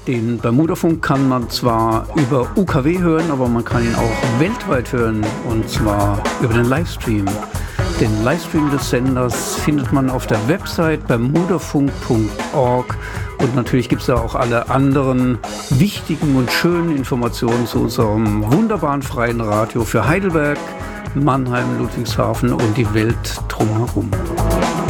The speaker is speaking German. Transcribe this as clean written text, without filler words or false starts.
Den Bermudafunk kann man zwar über UKW hören, aber man kann ihn auch weltweit hören, und zwar über den Livestream. Den Livestream des Senders findet man auf der Website bermudafunk.org, und natürlich gibt es da auch alle anderen wichtigen und schönen Informationen zu unserem wunderbaren freien Radio für Heidelberg, Mannheim, Ludwigshafen und die Welt drumherum.